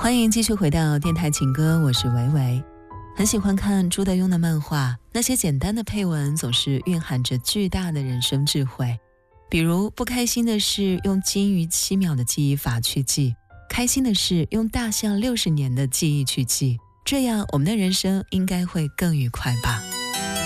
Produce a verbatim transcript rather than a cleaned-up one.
欢迎继续回到电台情歌，我是维维。很喜欢看朱德庸的漫画，那些简单的配文总是蕴含着巨大的人生智慧。比如，不开心的事用金鱼七秒的记忆法去记，开心的事用大象六十年的记忆去记，这样我们的人生应该会更愉快吧。